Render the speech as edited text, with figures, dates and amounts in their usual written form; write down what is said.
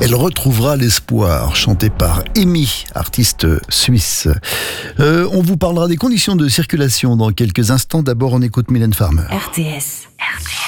Elle retrouvera l'espoir, chanté par Amy, artiste suisse. On vous parlera des conditions de circulation dans quelques instants. D'abord, on écoute Mylène Farmer. RTS.